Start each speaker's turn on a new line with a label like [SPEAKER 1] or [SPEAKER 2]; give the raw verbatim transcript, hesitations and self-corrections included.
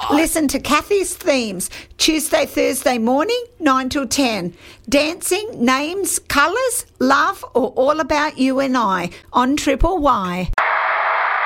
[SPEAKER 1] Listen to Kathy's Themes, Tuesday, Thursday morning, nine till ten. Dancing, names, colours, love, or all about you and I on Triple Y.